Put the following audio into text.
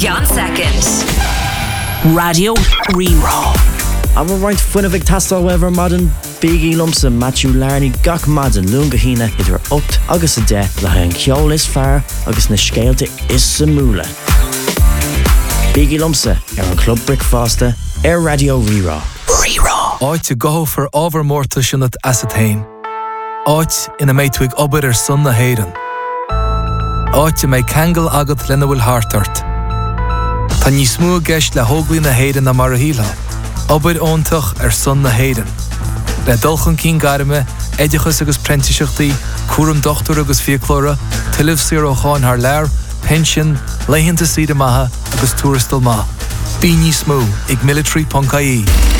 Jan Second. Radio Rerá. I'm right Funnavik Tastal Wever Modern Biggie Lumpson Matthew Larney Gach Madden Lungahina idir opt agus a de le an ceol is fear agus na scéalte is samúla. Biggie Lumpsa an Club Brickfaster Radio Rerá. Rerá. Áit go for overmórta sinnat asathain. Áit ina méitwig ober son na héiren. Áit mé kangel agat lena bhfuil hartart. Tá ní smú geist le hóglaí na héiren na marahíla. Ober óntach son na héiren. Le dulchan cín garime, éidechas agus prentiseachtaí, cuaram dochtúr agus fiaclóra, tilibh siar ó cháin haar leir, pension, leihinnta siad maithe agus túristal maith. Bí ní smú ag military.ie.